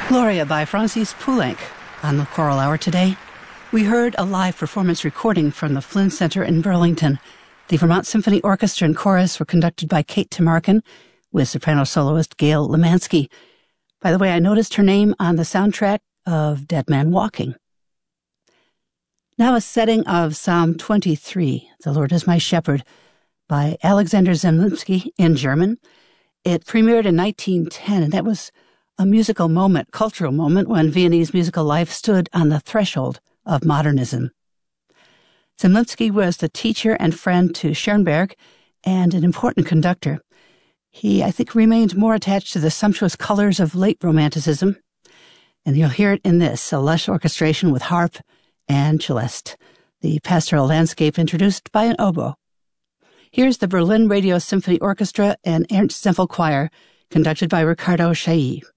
Gloria by Francis Poulenc. On the Choral Hour today, we heard a live performance recording from the Flynn Center in Burlington. The Vermont Symphony Orchestra and Chorus were conducted by Kate Tamarkin with soprano soloist Gail Lemansky. By the way, I noticed her name on the soundtrack of Dead Man Walking. Now a setting of Psalm 23, The Lord is My Shepherd, by Alexander Zemlinsky in German. It premiered in 1910, and that was a musical moment, cultural moment, when Viennese musical life stood on the threshold of modernism. Zemlinsky was the teacher and friend to Schoenberg and an important conductor. He, I think, remained more attached to the sumptuous colors of late Romanticism, and you'll hear it in this, a lush orchestration with harp and celeste, the pastoral landscape introduced by an oboe. Here's the Berlin Radio Symphony Orchestra and Ernst Zempel Choir, conducted by Ricardo Chailly.